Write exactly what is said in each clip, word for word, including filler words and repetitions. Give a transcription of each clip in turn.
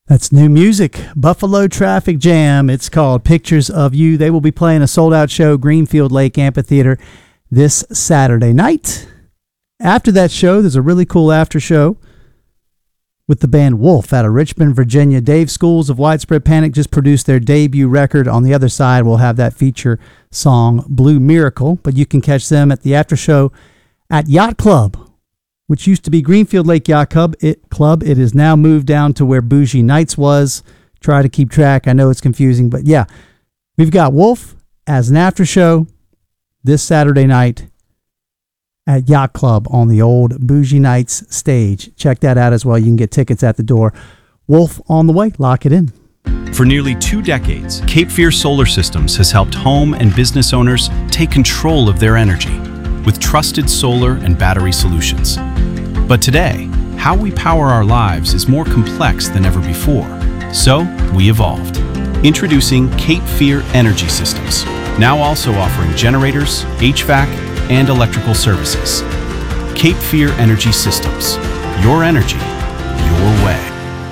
That's new music. Buffalo Traffic Jam. It's called Pictures of You. They will be playing a sold-out show, Greenfield Lake Amphitheater, this Saturday night. After that show, there's a really cool after show with the band Wolf out of Richmond, Virginia. Dave Schools of Widespread Panic just produced their debut record. On the other side, we'll have that feature song, Blue Miracle. But you can catch them at the after show at Yacht Club, which used to be Greenfield Lake Yacht Club. It, Club. It is now moved down to where Bougie Nights was. Try to keep track. I know it's confusing, but yeah. We've got Wolf as an after show this Saturday night at Yacht Club on the old Bougie Nights stage. Check that out as well. You can get tickets at the door. Wolf on the way. Lock it in. For nearly two decades, Cape Fear Solar Systems has helped home and business owners take control of their energy with trusted solar and battery solutions. But today, how we power our lives is more complex than ever before. So, we evolved. Introducing Cape Fear Energy Systems, now also offering generators, H V A C, and electrical services. Cape Fear Energy Systems. Your energy, your way.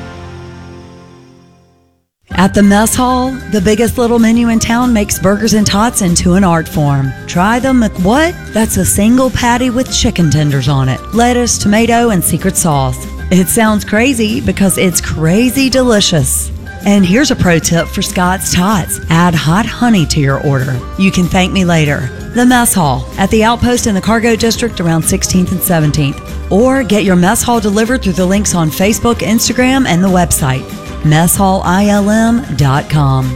At the Mess Hall, the biggest little menu in town makes burgers and tots into an art form. Try the McWhat? That's a single patty with chicken tenders on it, lettuce, tomato, and secret sauce. It sounds crazy because it's crazy delicious. And here's a pro tip for Scott's Tots. Add hot honey to your order. You can thank me later. The Mess Hall at the Outpost in the Cargo District around sixteenth and seventeenth. Or get your Mess Hall delivered through the links on Facebook, Instagram, and the website, mess hall I L M dot com.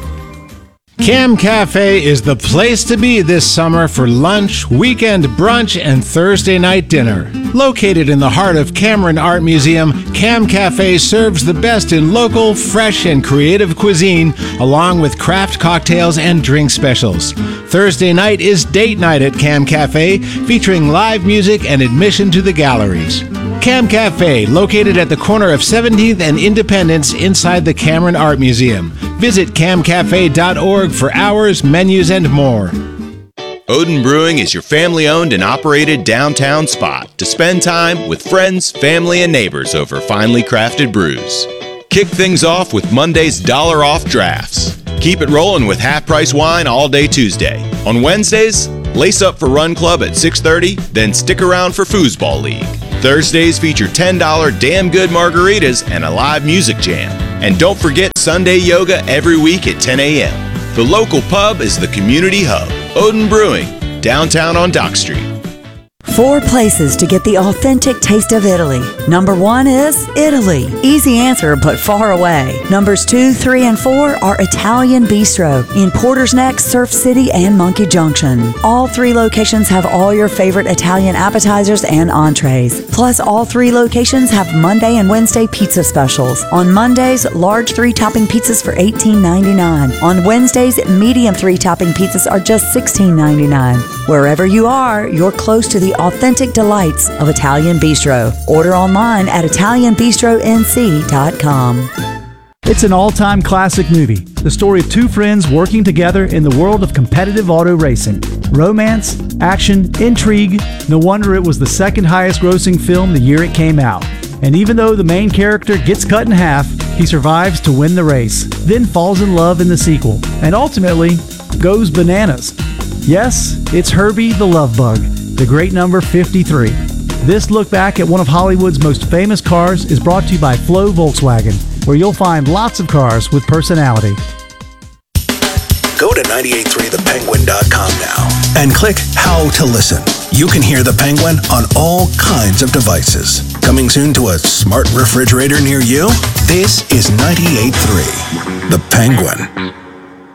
Cam Cafe is the place to be this summer for lunch, weekend brunch, and Thursday night dinner. Located in the heart of Cameron Art Museum, Cam Cafe serves the best in local, fresh, and creative cuisine, along with craft cocktails and drink specials. Thursday night is date night at Cam Cafe, featuring live music and admission to the galleries. Cam Cafe, located at the corner of seventeenth and Independence inside the Cameron Art Museum. Visit cam cafe dot org for hours, menus, and more. Odin Brewing is your family-owned and operated downtown spot to spend time with friends, family, and neighbors over finely crafted brews. Kick things off with Monday's dollar off drafts. Keep it rolling with half-price wine all day Tuesday. On Wednesdays, lace up for Run Club at six thirty, then stick around for Foosball League. Thursdays feature ten dollars damn good margaritas and a live music jam. And don't forget Sunday yoga every week at ten a.m. The local pub is the community hub, Odin Brewing, downtown on Dock Street. Four places to get the authentic taste of Italy. Number one is Italy. Easy answer, but far away. Numbers two, three, and four are Italian Bistro in Porter's Neck, Surf City, and Monkey Junction. All three locations have all your favorite Italian appetizers and entrees. Plus, all three locations have Monday and Wednesday pizza specials. On Mondays, large three-topping pizzas for eighteen ninety-nine. On Wednesdays, medium three-topping pizzas are just sixteen ninety-nine. Wherever you are, you're close to the authentic delights of Italian Bistro. Order online at italian bistro n c dot com. It's an all-time classic movie, the story of two friends working together in the world of competitive auto racing. Romance, action, intrigue. No wonder it was the second highest grossing film the year it came out. And even though the main character gets cut in half, he survives to win the race, then falls in love in the sequel, and ultimately goes bananas. Yes, it's Herbie the Love Bug, the great number fifty-three. This look back at one of Hollywood's most famous cars is brought to you by Flow Volkswagen, where you'll find lots of cars with personality. Go to nine eight three the penguin dot com now and click How to Listen. You can hear The Penguin on all kinds of devices. Coming soon to a smart refrigerator near you? This is ninety-eight point three The Penguin.